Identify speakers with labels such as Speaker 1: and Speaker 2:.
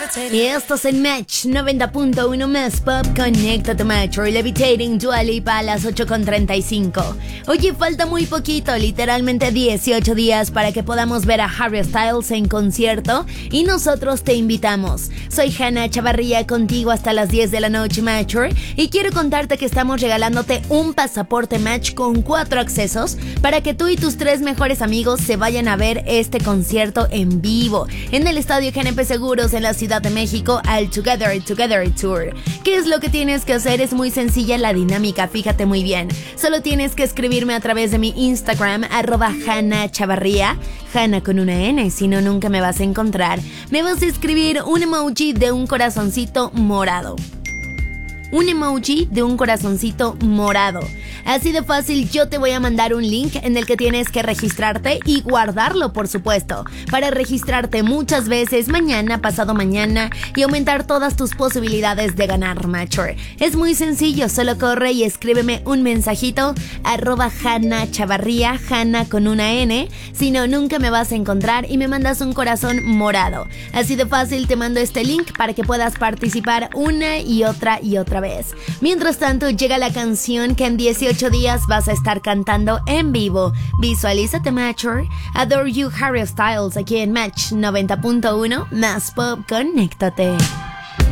Speaker 1: Y esto es el Match 90.1 más Pop. Conéctate Match or Levitating Dua Lipa a las 8:35. Oye, falta muy poquito, literalmente 18 días para que podamos ver a Harry Styles en concierto y nosotros te invitamos. Soy Hanna Chavarría contigo hasta las 10 de la noche Matcher y quiero contarte que estamos regalándote un pasaporte Match con 4 accesos para que tú y tus 3 mejores amigos se vayan a ver este concierto en vivo en el Estadio GNP Seguros en la Ciudad de México al Together Tour. ¿Qué es lo que tienes que hacer? Es muy sencilla la dinámica, fíjate muy bien. Solo tienes que escribirme a través de mi Instagram @HannaChavarría, Hanna con una N, si no nunca me vas a encontrar. Me vas a escribir un emoji de un corazoncito morado. Un emoji de un corazoncito morado. Así de fácil, yo te voy a mandar un link en el que tienes que registrarte y guardarlo, por supuesto, para registrarte muchas veces mañana, pasado mañana y aumentar todas tus posibilidades de ganar Matcher. Es muy sencillo, solo corre y escríbeme un mensajito @HannaChavarría, Hanna con una N, si no nunca me vas a encontrar y me mandas un corazón morado. Así de fácil te mando este link para que puedas participar una y otra vez. Mientras tanto, llega la canción que en 18 días vas a estar cantando en vivo. Visualízate Matcher. Adore You Harry Styles aquí en Match 90.1 más Pop. Conéctate.